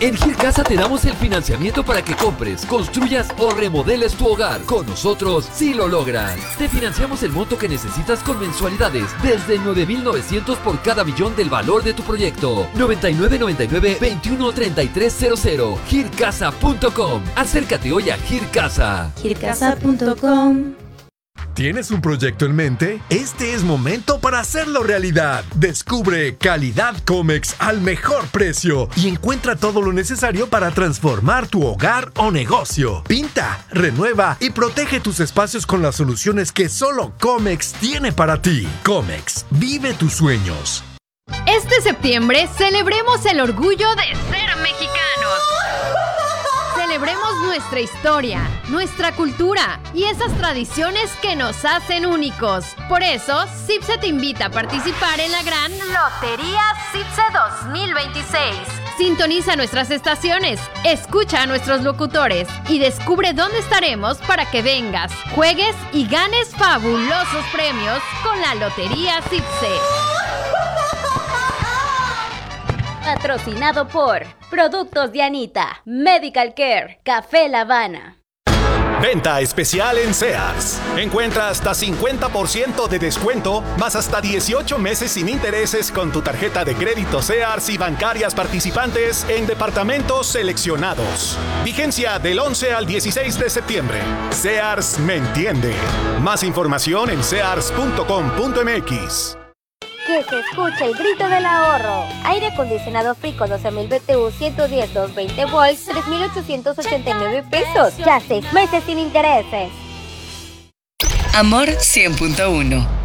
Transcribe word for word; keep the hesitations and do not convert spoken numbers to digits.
En Gircasa te damos el financiamiento para que compres, construyas o remodeles tu hogar. Con nosotros sí lo logras. Te financiamos el monto que necesitas con mensualidades desde nueve mil novecientos por cada millón del valor de tu proyecto. noventa y nueve noventa y nueve veintiuno treinta y tres cero cero. gircasa punto com. Acércate hoy a Gircasa. gircasa punto com. ¿Tienes un proyecto en mente? Este es momento para hacerlo realidad. Descubre Calidad Comex al mejor precio y encuentra todo lo necesario para transformar tu hogar o negocio. Pinta, renueva y protege tus espacios con las soluciones que solo Comex tiene para ti. Comex, vive tus sueños. Este septiembre celebremos el orgullo de ser mexicanos. Celebremos nuestra historia, nuestra cultura y esas tradiciones que nos hacen únicos. Por eso, CIPSE te invita a participar en la gran Lotería CIPSE dos mil veintiséis. Sintoniza nuestras estaciones, escucha a nuestros locutores y descubre dónde estaremos para que vengas, juegues y ganes fabulosos premios con la Lotería CIPSE. Patrocinado por Productos Dianita, Medical Care, Café La Habana. Venta especial en Sears. Encuentra hasta cincuenta por ciento de descuento, más hasta dieciocho meses sin intereses con tu tarjeta de crédito Sears y bancarias participantes en departamentos seleccionados. Vigencia del once al dieciséis de septiembre. Sears me entiende. Más información en sears punto com punto m x. Que se escuche el grito del ahorro. Aire acondicionado Frico doce mil B T U ciento diez doscientos veinte volts, tres mil ochocientos ochenta y nueve pesos. Ya seis meses sin intereses. Amor cien punto uno.